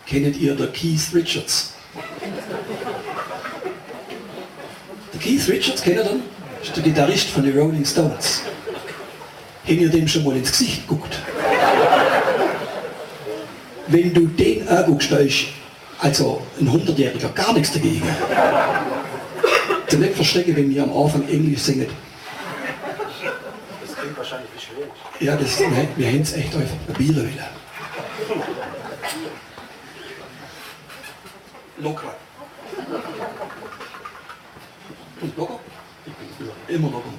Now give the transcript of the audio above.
Kennt ihr den Keith Richards? Der Keith Richards, kennt ihr den? Das ist der Gitarrist von den Rolling Stones. Habt ihr dem schon mal ins Gesicht geguckt? Wenn du den anguckst, da ist also ein 100-Jähriger gar nichts dagegen. Du nicht verstecken, wenn wir am Anfang Englisch singen. Das klingt wahrscheinlich wie schwierig. Ja, wir hätten es echt einfach probieren wollen. Locker. Und locker? Immer locker.